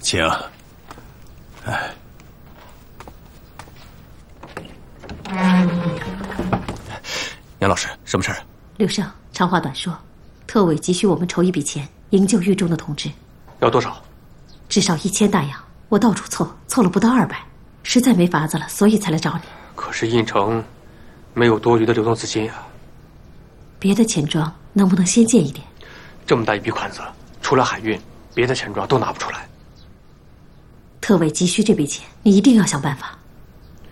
请。哎， 杨老师，什么事儿？ 刘胜，长话短说，特委急需我们筹一笔钱，营救狱中的同志。 要多少？ 至少1000大洋。我到处凑了不到200，实在没法子了，所以才来找你。 可是印城没有多余的流动资金呀。 别的钱庄能不能先借一点？ 这么大一笔款子，除了海运，别的钱庄都拿不出来。 特委急需这笔钱，你一定要想办法。